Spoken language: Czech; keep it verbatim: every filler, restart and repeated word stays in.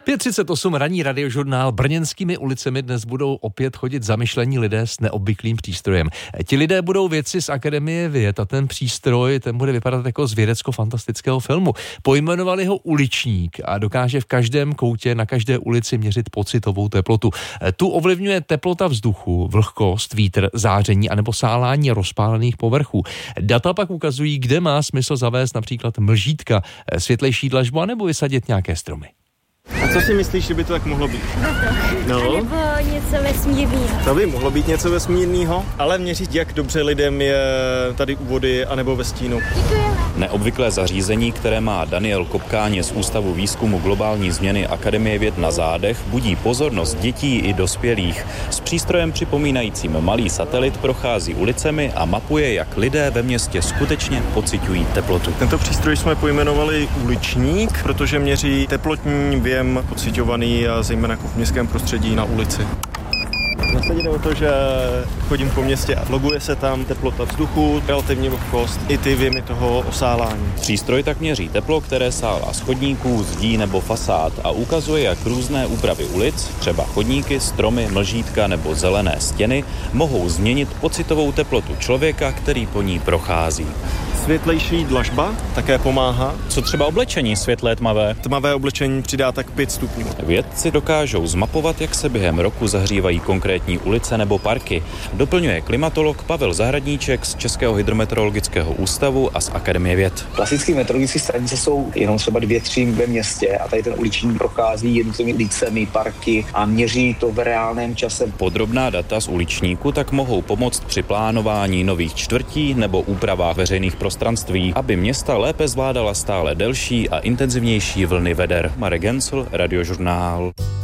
pět třicet osm ranní radiožurnál. Brněnskými ulicemi dnes budou opět chodit zamyšlení lidé s neobvyklým přístrojem. Ti lidé budou vědci z Akademie věd a ten přístroj, ten bude vypadat jako z vědecko-fantastického filmu. Pojmenovali ho Uličník a dokáže v každém koutě na každé ulici měřit pocitovou teplotu. Tu ovlivňuje teplota vzduchu, vlhkost, vítr, záření anebo sálání rozpálených povrchů. Data pak ukazují, kde má smysl zavést například mlžítka, světlejší dlažbu anebo vysadit nějaké stromy. A co si myslíš, že by to tak mohlo být? No. A nebo něco vesmírného. To by mohlo být něco vesmírného, ale měřit, jak dobře lidem je tady u vody anebo ve stínu. Děkujeme. Neobvyklé zařízení, které má Daniel Kopkáně z Ústavu výzkumu globální změny Akademie věd na zádech, budí pozornost dětí i dospělých. S přístrojem připomínajícím malý satelit prochází ulicemi a mapuje, jak lidé ve městě skutečně pociťují teplotu. Tento přístroj jsme pojmenovali Uličník, protože měří teplotní věm pociťovaný a zejména v městském prostředí na ulici. Vlastně jde o to, že chodím po městě a loguje se tam teplota vzduchu, relativní vlhkost i ty věmy toho osálání. Přístroj tak měří teplo, které sálá z chodníků, zdí nebo fasád a ukazuje, jak různé úpravy ulic, třeba chodníky, stromy, mlžítka nebo zelené stěny, mohou změnit pocitovou teplotu člověka, který po ní prochází. Světlejší dlažba také pomáhá. Co třeba oblečení světlé tmavé? Tmavé oblečení přidá tak pět stupňů. Vědci dokážou zmapovat, jak se během roku zahřívají konkrétní ulice nebo parky. Doplňuje klimatolog Pavel Zahradníček z Českého hydrometeorologického ústavu a z Akademie věd. Klasické meteorologické stanice jsou jenom třeba dvě, tři ve městě a tady ten uliční prochází jednotlivými ulicemi, parky a měří to v reálném čase. Podrobná data z uličníku tak mohou pomoct při plánování nových čtvrtí nebo úpravách veřejných prostranství, aby města lépe zvládala stále delší a intenzivnější vlny veder. Marek Gencl, Radiožurnál.